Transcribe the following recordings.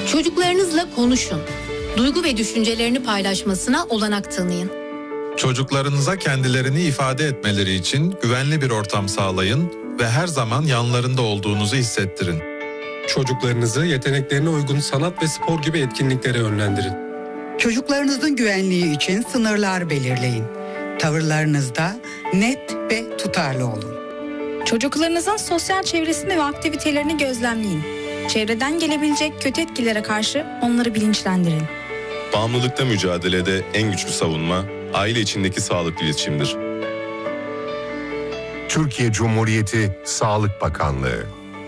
Çocuklarınızla konuşun. Duygu ve düşüncelerini paylaşmasına olanak tanıyın. Çocuklarınıza kendilerini ifade etmeleri için güvenli bir ortam sağlayın ve her zaman yanlarında olduğunuzu hissettirin. Çocuklarınızı yeteneklerine uygun sanat ve spor gibi etkinliklere yönlendirin. Çocuklarınızın güvenliği için sınırlar belirleyin. Tavırlarınızda net ve tutarlı olun. Çocuklarınızın sosyal çevresini ve aktivitelerini gözlemleyin. Çevreden gelebilecek kötü etkilere karşı onları bilinçlendirin. Bağımlılıkla mücadelede en güçlü savunma, aile içindeki sağlıklı iletişimdir. Türkiye Cumhuriyeti Sağlık Bakanlığı.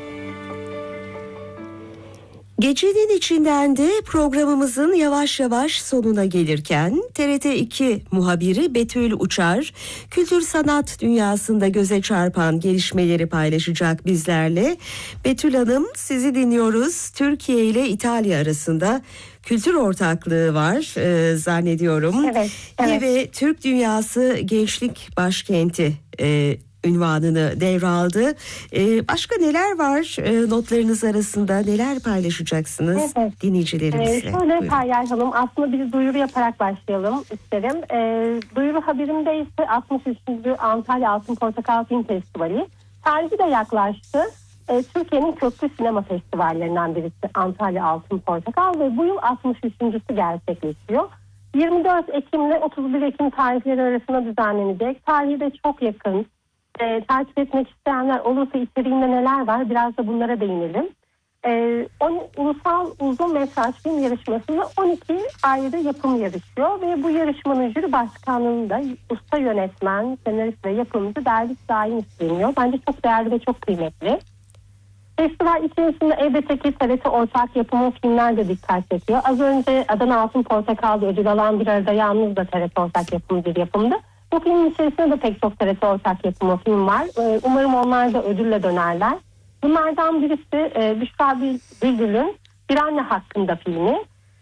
Gecenin içinden de programımızın yavaş yavaş sonuna gelirken TRT2 muhabiri Betül Uçar, kültür sanat dünyasında göze çarpan gelişmeleri paylaşacak bizlerle. Betül Hanım, sizi dinliyoruz. Türkiye ile İtalya arasında kültür ortaklığı var zannediyorum. Evet. Ve Türk Dünyası Gençlik Başkenti ünvanını devraldı. Başka neler var notlarınız arasında? Neler paylaşacaksınız dinleyicilerimizle? Şöyle Buyurun. paylaşalım. Aslında bir duyuru yaparak başlayalım isterim. Duyuru haberimde ise 63. Antalya Altın Portakal Film Festivali. Tarihi de yaklaştı. Türkiye'nin köklü sinema festivallerinden birisi Antalya Altın Portakal ve bu yıl 63.'sü gerçekleşiyor. 24 Ekim ile 31 Ekim tarihleri arasında düzenlenecek. Tarihi de çok yakın. Takip etmek isteyenler olursa içeriğinde neler var biraz da bunlara değinelim. Ulusal uzun metraj film yarışmasında 12 ayrı yapım yarışıyor ve bu yarışmanın jüri başkanlığında usta yönetmen, senarist ve yapımcı Derviş Daim isteniyor. Bence çok değerli ve çok kıymetli. Festival içerisinde elbette ki TRT ortak yapımı filmler de dikkat çekiyor. Az önce Adana Altın Portakal'da ödül alan Bir Arada Yalnız da TRT ortak yapımı bir yapımdı. Bu filmin içerisinde de pek çok TRT ortak yapımı film var. Umarım onlar da ödülle dönerler. Bunlardan birisi Büşra Bülbül'ün Bir Anne Hakkında filmi.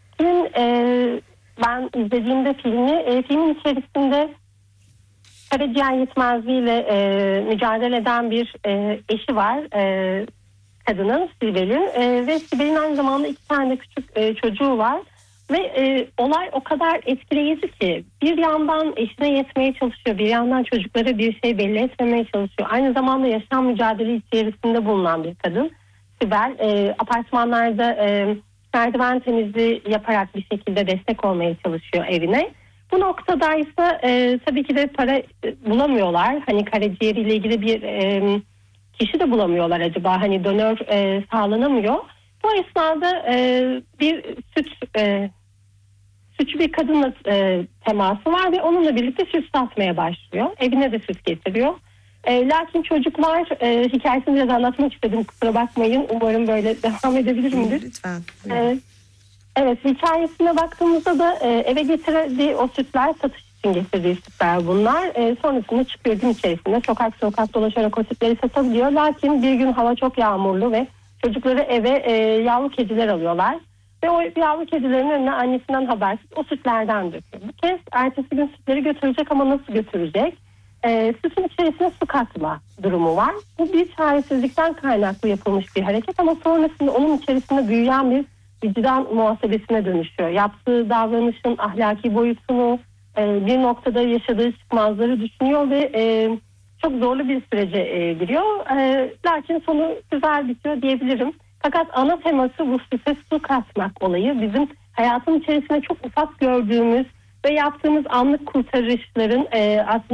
Ben izlediğimde filmin içerisinde karaciğer yetmezliğiyle mücadele eden bir eşi var. Kadının, Sibel'in ve Sibel'in aynı zamanda 2 tane küçük çocuğu var. Ve olay o kadar etkileyici ki bir yandan eşine yetmeye çalışıyor, bir yandan çocuklara bir şey belli etmemeye çalışıyor. Aynı zamanda yaşam mücadele içerisinde bulunan bir kadın Sibel. Apartmanlarda merdiven temizliği yaparak bir şekilde destek olmaya çalışıyor evine. Bu noktada ise tabii ki de para bulamıyorlar. Hani karaciğeriyle ilgili bir kişi de bulamıyorlar acaba. Hani donör sağlanamıyor. Bu esnada bir sütçü bir kadınla teması var ve onunla birlikte süt satmaya başlıyor. Evine de süt getiriyor. Lakin çocuklar hikayesini biraz anlatmak istedim. Kusura bakmayın. Umarım böyle devam edebilir Lütfen. Evet, hikayesine baktığımızda da eve getirdiği o sütler satış için getirdiği sütler bunlar. Sonrasında çıkıyor gün içerisinde sokak dolaşarak o sütleri satabiliyor. Lakin bir gün hava çok yağmurlu ve çocukları eve yavru kediler alıyorlar. Ve o yavru kedilerin önüne annesinden habersiz o sütlerden döküyor. Bu kez ertesi gün sütleri götürecek ama nasıl götürecek? Sütün içerisine su katma durumu var. Bu bir çaresizlikten kaynaklı yapılmış bir hareket ama sonrasında onun içerisinde büyüyen bir vicdan muhasebesine dönüşüyor. Yaptığı davranışın ahlaki boyutunu, bir noktada yaşadığı çıkmazları düşünüyor ve çok zorlu bir sürece giriyor. Lakin sonu güzel bitiyor diyebilirim. Fakat ana teması bu süte su katmak olayı. Bizim hayatın içerisinde çok ufak gördüğümüz ve yaptığımız anlık kurtarışların aslında